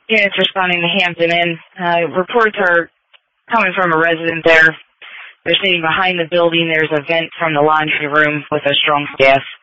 units responding to Hampton Inn. Reports are coming from a resident there. They're sitting behind the building. There's a vent from the laundry room with a strong gas.